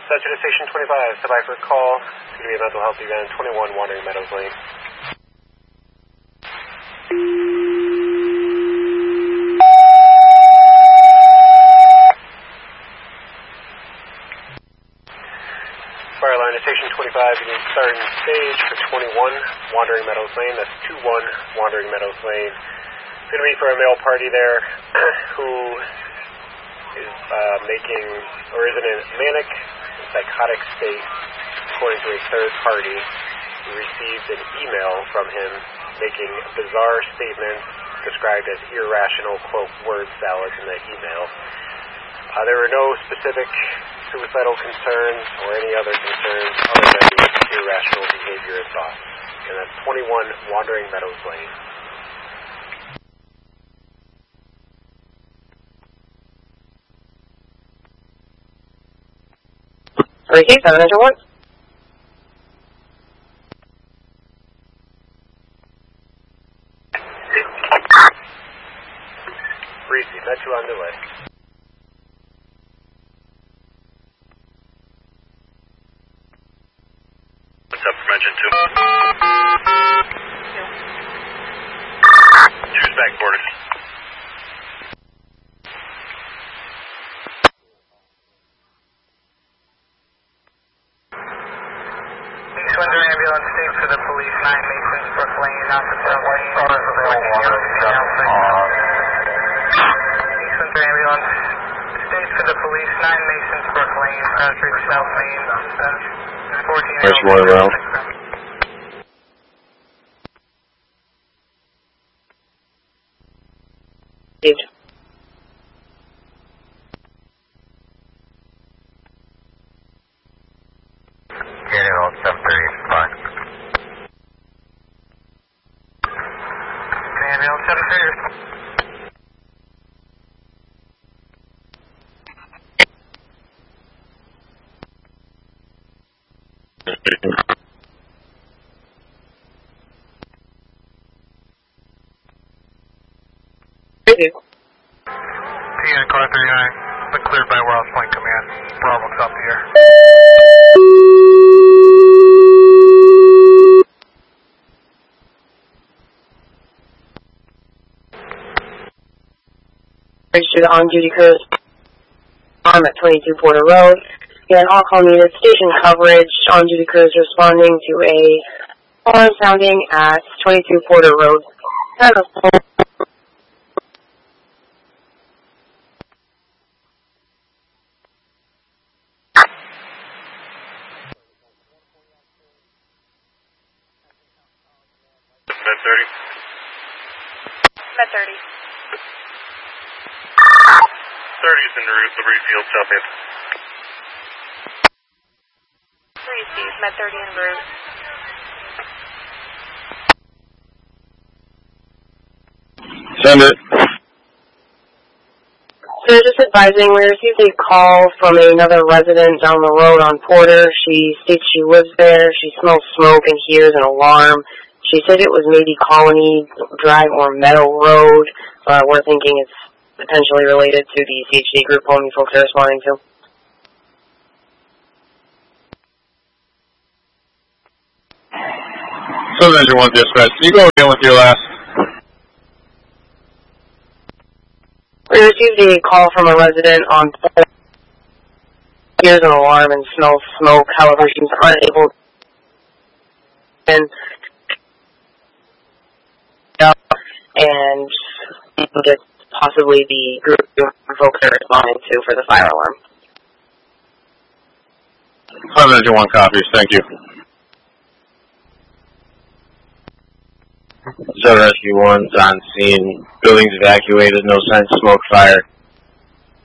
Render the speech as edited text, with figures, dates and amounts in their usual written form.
Dispatcher to Station 25, step by for a call. It's going to be a mental health event, 21 Wandering Meadows Lane. Fire alarm to Station 25, you need starting stage for 21 Wandering Meadows Lane. That's 21 Wandering Meadows Lane. It's going to be for a male party there who is making, or is in a manic and psychotic state, according to a third party who received an email from him making bizarre statements described as irrational, quote, word salad in the email. There were no specific suicidal concerns or any other concerns other than the irrational behavior and thoughts. And that's 21 Wandering Meadows Lane. Receive 701. Receive, met you on delay. What's up from engine 2? Choose back quarters. East Windsor ambulance, state for the police, 9 Masons, Brook Lane, Alpha Lane. East Windsor ambulance, state for the police, 9 Masons, Brook Lane, Street, South Main, 14. There's one around. Daniel 730, fine. Daniel 730. TN car 39, but cleared by Wells Point Command. Bravo up here. To the on-duty crews at 22 Porter Road. Again, all call needed station coverage. On-duty crews responding to a alarm sounding at 22 Porter Road. Med 30. Med 30. 30 is in route, Liberty Field, Southampton. Receive, Med 30 en route. Send it. So just advising, we received a call from another resident down the road on Porter. She states she lives there. She smells smoke and hears an alarm. She said it was maybe Colony Drive or Meadow Road. We're thinking it's potentially related to the CHD group home you folks are responding to. Southern Engine 1 dispatch. Can you go again with your last? We received a call from a resident on Porter. Hears an alarm and smells smoke. However, she's unable and get possibly the group folks are responding to for the fire alarm. Southern Engine 1 copies. Thank you. Southern Rescue 1's on scene. Buildings evacuated. No signs of smoke, fire.